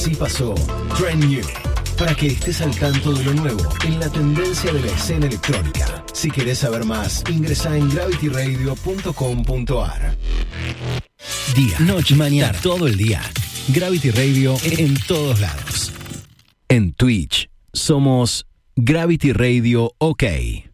Así pasó Trend New, para que estés al tanto de lo nuevo en la tendencia de la escena electrónica. Si querés saber más, ingresa en gravityradio.com.ar. Día, noche, mañana, todo el día. Gravity Radio en todos lados. En Twitch somos Gravity Radio OK.